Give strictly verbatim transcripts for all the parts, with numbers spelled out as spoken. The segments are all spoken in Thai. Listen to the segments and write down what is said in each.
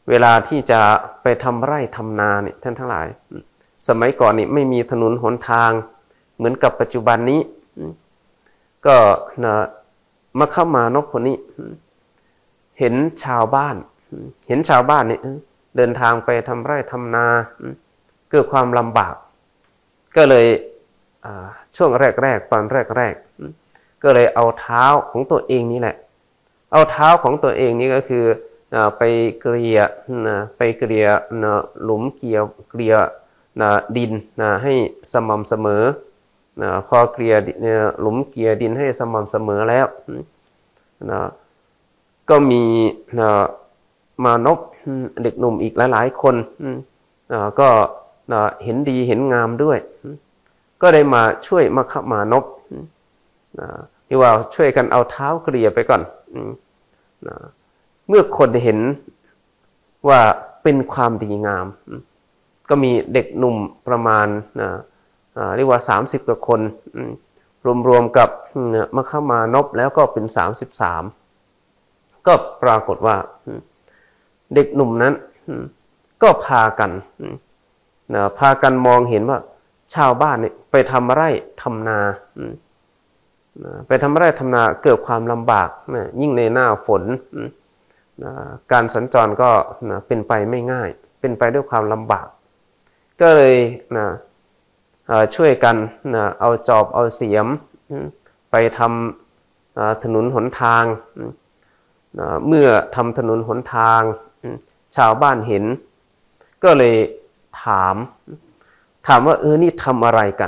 เวลาที่จะไปทำไร่ทำนาเนี่ยท่านทั้งหลายสมัยก่อนนี่ไม่มีถนนหนทางเหมือนกับปัจจุบันนี้ก็นะมาเข้ามานพคนนี้เห็นชาวบ้านเห็นชาวบ้านนี่เดินทางไปทำไร่ทำนาเกิดความลำบากก็เลยช่วงแรกๆตอนแรกๆก็เลยเอาเท้าของตัวเองนี่แหละเอาเท้าของตัวเองนี่ก็คือไปเกลี่ยไปเกลี่ยหลุมเกลี่ยเกลี่ยดินให้สม่ำเสมอพอเกลี่ยหลุมเกลี่ยดินให้สม่ำเสมอแล้วก็มีมานพเด็กหนุ่มอีกหลายๆคนก็เห็นดีเห็นงามด้วยก็ได้มาช่วยมคมานพที่ว่าช่วยกันเอาเท้าเกลี่ยไปก่อนเมื่อคนเห็นว่าเป็นความดีงามก็มีเด็กหนุ่มประมาณเรียกว่าสามสิบกว่าคนรวมๆกับมคมานพแล้วก็เป็นสามสิบสามก็ปรากฏว่าเด็กหนุ่มนั้นก็พากันพากันมองเห็นว่าชาวบ้านเนี่ยไปทำไร่ทำนาไปทำไร่ทำนาเกิดความลำบากยิ่งในหน้าฝนการสัญจรก็เป็นไปไม่ง่ายเป็นไปด้วยความลำบากก็เลยช่วยกันเอาจอบเอาเสียมไปทำถนนหนทางเมื่อทำถนนหนทางชาวบ้านเห็นก็เลยถามถามว่าเออนี่ทำอะไรกัน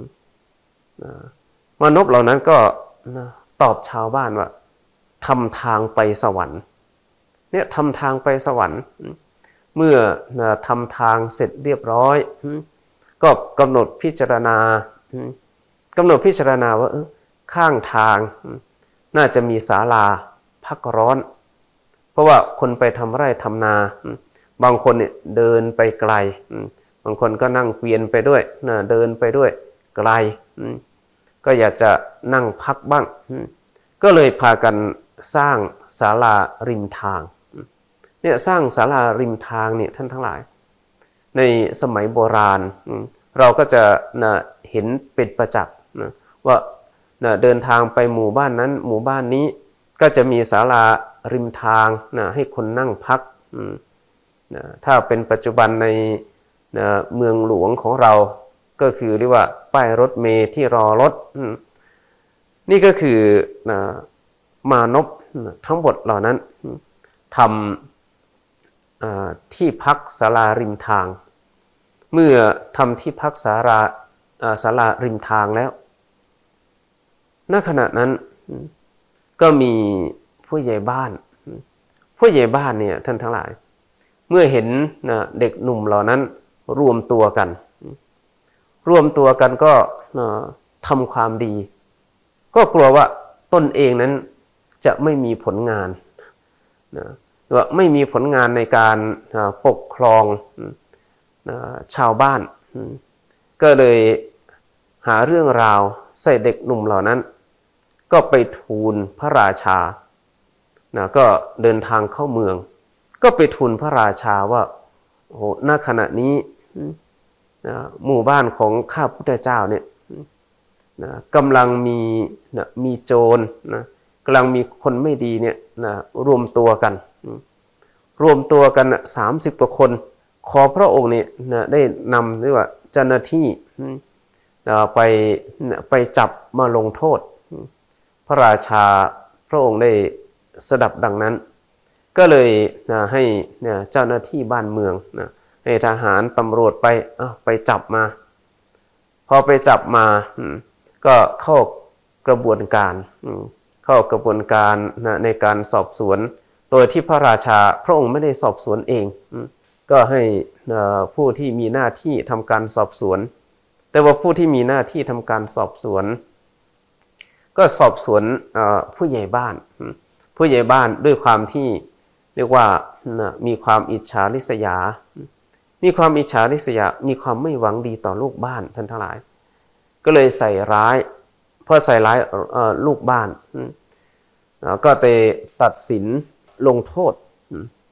มนุษย์เหล่านั้นก็ตอบชาวบ้านว่าทำทางไปสวรรค์เนี่ยทำทางไปสวรรค์เมื่อทำทางเสร็จเรียบร้อยก็กำหนดพิจารณากำหนดพิจารณาว่าข้างทางน่าจะมีศาลาพักร้อนเพราะว่าคนไปทำไร่ทำนาบางคนเนี่ยเดินไปไกลบางคนก็นั่งเกวียนไปด้วยเดินไปด้วยไกลก็อยากจะนั่งพักบ้างก็เลยพากันสร้างศาลาริมทางเนี่ยสร้างศาลาริมทางเนี่ยท่านทั้งหลายในสมัยโบราณเราก็จะเห็นเป็นประจักษ์ว่าเดินทางไปหมู่บ้านนั้นหมู่บ้านนี้ก็จะมีศาลาริมทางให้คนนั่งพักถ้าเป็นปัจจุบันในเมืองหลวงของเราก็คือเรียกว่าป้ายรถเมล์ที่รอรถนี่ก็คือมานพทั้งหมดเหล่านั้นทำที่พักศาลาริมทางเมื่อทำที่พักศาลาศาลาริมทางแล้วณขณะนั้นก็มีผู้ใหญ่บ้านผู้ใหญ่บ้านเนี่ยท่านทั้งหลายเมื่อเห็นเด็กหนุ่มเหล่านั้นรวมตัวกันรวมตัวกันก็ทำความดีก็กลัวว่าตนเองนั้นจะไม่มีผลงานว่าไม่มีผลงานในการปกครองชาวบ้านก็เลยหาเรื่องราวใส่เด็กหนุ่มเหล่านั้นก็ไปทูลพระราชาก็เดินทางเข้าเมืองก็ไปทูลพระราชาว่าโอ้ณขณะนี้หมู่บ้านของข้าพุทธเจ้าเนี่ยกำลังมีมีโจรนะกำลังมีคนไม่ดีเนี่ยรวมตัวกันรวมตัวกันสามสิบกว่าคนขอพระองค์เนี่ยได้นำเรียกว่าเจ้าหน้าที่ไปไปจับมาลงโทษพระราชาพระองค์ได้สดับดังนั้นก็เลยให้เจ้าหน้าที่บ้านเมืองให้ทหารตำรวจไปไปจับมาพอไปจับมาก็เข้ากระบวนการเข้ากระบวนการในการสอบสวนโดยที่พระราชาพระองค์ไม่ได้สอบสวนเองก็ให้ผู้ที่มีหน้าที่ทำการสอบสวนแต่ว่าผู้ที่มีหน้าที่ทำการสอบสวนก็สอบสวนผู้ใหญ่บ้านผู้ใหญ่บ้านด้วยความที่เรียกว่ามีความอิจฉาริษยามีความอิจฉาริษยามีความไม่หวังดีต่อลูกบ้านท่านทั้งหลายก็เลยใส่ร้ายพอใส่ร้ายลูกบ้านก็ไปตัดสินลงโทษ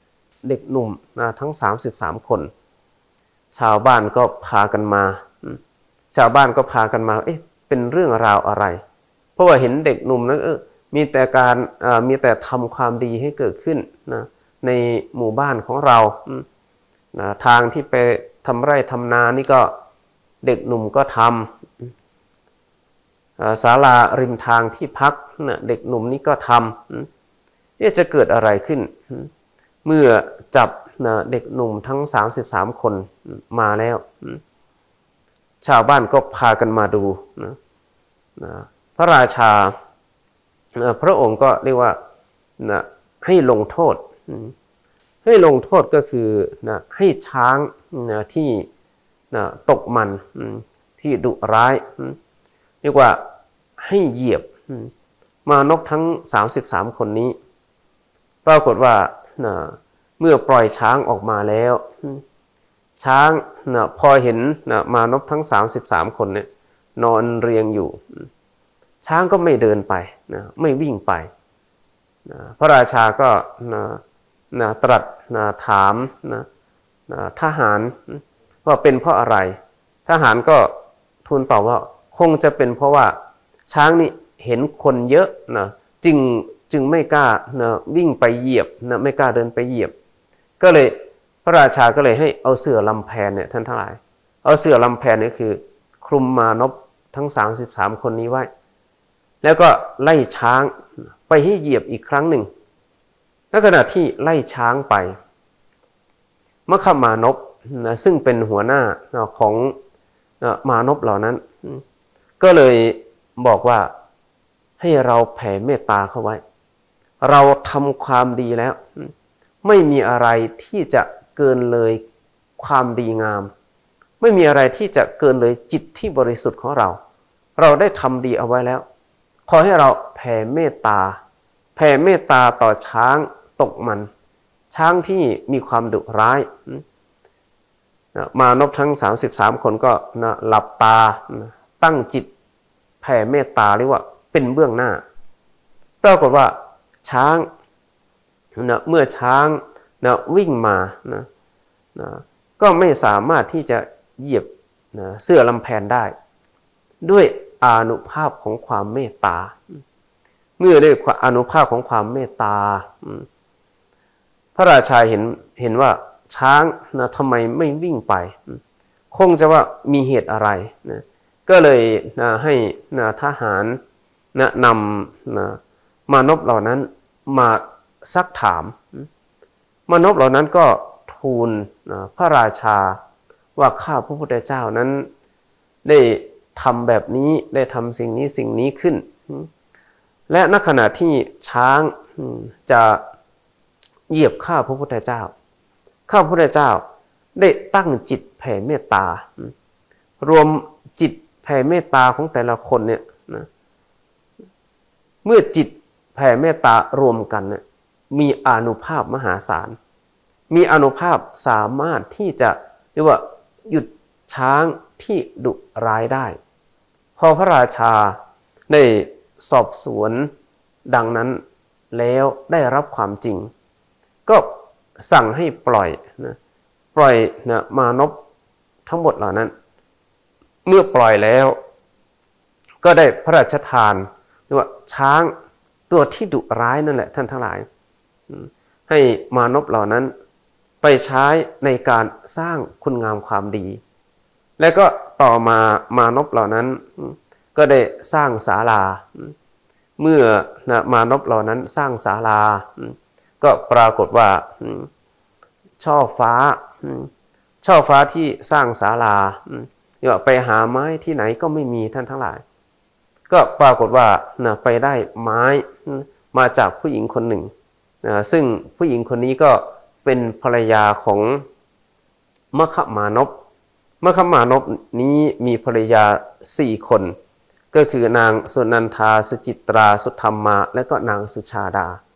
เด็กหนุ่มนะทั้งสามสิบสามคนชาวบ้านก็พากันมาชาวบ้านก็พากันมาเอ๊ะเป็นเรื่องราวอะไรเพราะว่าเห็นเด็กหนุ่มนั้นเออมีแต่การมีแต่ทำความดีให้เกิดขึ้นนะในหมู่บ้านของเรานะทางที่ไปทำไร่ทำนานี่ก็เด็กหนุ่มก็ทำศาลาริมทางที่พักนะเด็กหนุ่มนี่ก็ทำนี่จะเกิดอะไรขึ้นเมื่อจับนะเด็กหนุ่มทั้งสามสิบสามคนมาแล้วชาวบ้านก็พากันมาดูนะนะพระราชานะพระองค์ก็เรียกว่านะให้ลงโทษให้ลงโทษก็คือนะให้ช้างนะที่นะตกมันที่ดุร้ายเรียกว่าให้เหยียบมานพทั้งสามสิบสามคนนี้ปรากฏว่านะเมื่อปล่อยช้างออกมาแล้วช้างนะพอเห็นนะมานพทั้งสามสิบสามคนเนี่ยนอนเรียงอยู่ช้างก็ไม่เดินไปนะไม่วิ่งไปนะพระราชาก็นะนะตรัสนะถามนะนะทหารว่าเป็นเพราะอะไรทหารก็ทูลตอบว่าคงจะเป็นเพราะว่าช้างนี่เห็นคนเยอะนะจึงจึงไม่กล้านะวิ่งไปเหยียบนะไม่กล้าเดินไปเหยียบก็เลยพระราชาก็เลยให้เอาเสื่อลำแพนเนี่ยท่านทั้งหลายเอาเสื่อลำแพนนี่คือคลุมมานพทั้งสามสิบสามคนนี้ไว้แล้วก็ไล่ช้างไปให้เหยียบอีกครั้งหนึ่งในขณะที่ไล่ช้างไปมคมานพนะซึ่งเป็นหัวหน้าของมานพเหล่านั้นก็เลยบอกว่าให้เราแผ่เมตตาเข้าไว้เราทำความดีแล้วไม่มีอะไรที่จะเกินเลยความดีงามไม่มีอะไรที่จะเกินเลยจิตที่บริสุทธิ์ของเราเราได้ทำดีเอาไว้แล้วขอให้เราแผ่เมตตาแผ่เมตตาต่อช้างตกมันช้างที่มีความดุร้ายมานพทั้งสามสิบสามคนก็หลับตาตั้งจิตแผ่เมตตาเรียกว่าเป็นเบื้องหน้าปรากฏว่าช้างนะเมื่อช้างนะวิ่งมานะนะก็ไม่สามารถที่จะเหยียบนะเสื้อลำแพนได้ด้วยอานุภาพของความเมตตาเมื่อด้วยอานุภาพของความเมตตาพระราชาเห็นเห็นว่าช้างนะทำไมไม่วิ่งไปคงจะว่ามีเหตุอะไรนะก็เลยนะให้นะทหารนะนำนะมานพเหล่านั้นมาซักถามมานพเหล่านั้นก็ทูลนะพระราชาว่าข้าพระพุทธเจ้านั้นได้ทำแบบนี้ได้ทำสิ่งนี้สิ่งนี้ขึ้นและณขณะที่ช้างจะเหยียบข้าพระพุทธเจ้าข้าพระพุทธเจ้าได้ตั้งจิตแผ่เมตตารวมจิตแผ่เมตตาของแต่ละคนเนี่ยนะเมื่อจิตแผ่เมตตารวมกันเนี่ยมีอานุภาพมหาศาลมีอานุภาพสามารถที่จะเรียกว่าหยุดช้างที่ดุร้ายได้พอพระราชาได้สอบสวนดังนั้นแล้วได้รับความจริงก็สั่งให้ปล่อยนะปล่อยนะมานพทั้งหมดเหล่านั้นเมื่อปล่อยแล้วก็ได้พระราชทานเรียกว่าช้างตัวที่ดุร้ายนั่นแหละท่านทั้งหลายให้มานพเหล่านั้นไปใช้ในการสร้างคุณงามความดีและก็ต่อมามานพเหล่านั้นก็ได้สร้างศาลาเมื่อนะมานพเหล่านั้นสร้างศาลาก็ปรากฏว่าช่อฟ้าช่อฟ้าที่สร้างศาลาเนี่ยไปหาไม้ที่ไหนก็ไม่มีท่านทั้งหลายก็ปรากฏว่านะไปได้ไม้มาจากผู้หญิงคนหนึ่งนะซึ่งผู้หญิงคนนี้ก็เป็นภรรยาของมคมานพมคมานพนี้มีภรรยาสี่คนก็คือนางสุนันทาสุจิตราสุธรรมาและก็นางสุชาดา